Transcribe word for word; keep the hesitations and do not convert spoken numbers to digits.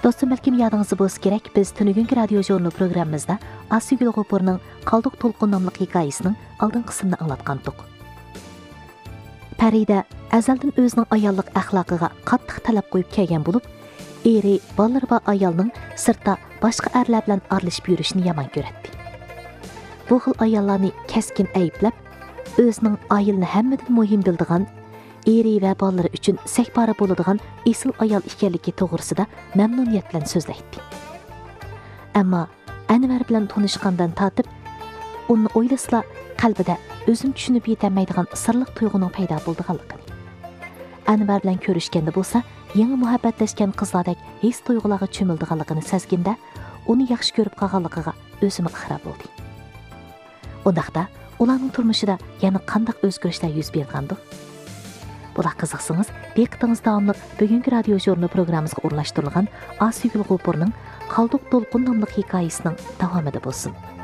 Dostum, belki yadınızı bolsa kerak, biz tünügünkü radio jurnu programımızda Asygül Gopur'ның Qaldık Толқын namlı hikayesinin aldın kısmını anlatqandık. Pəride əzəldən özünün ayallıq əxlaqıga qattiq tələb qoyub kelgan bo'lib, eri, balları va ayolning sirtda boshqa erlar bilan aralashib yurishni yomon ko'radi. Bu xil ayollarni keskin ayblab, o'zining oilni hammadan muhim bildigan, eri va balları uchun sakbara bo'ladigan esil ayol ekanligi to'g'risida mamnuniyat bilan so'zlaydi. Ammo Anvar bilan tanishgandan tortib, uni o'ylasla qalbida o'zim tushunib yetolmaydigan sirliq tuyg'uning paydo bo'lganligini. Anvar bilan ko'rishganda bo'lsa, yangi muhabbatlashgan qizlardek his tuyg'ularga cho'mildiganligini sezganda, uni yaxshi ko'rib qolganligiga o'zim iqror bo'ldim. Undaqda ularning turmushida yana qanday o'zgarishlar yuz bergandi? Bular qiziqsangiz, diqqatingiz davomli bugungi radio jurnu programmamizga o'rnashtirilgan Asygül Gopur'ның Qaldık Толқын namlı hikayesining davomida bo'lsin.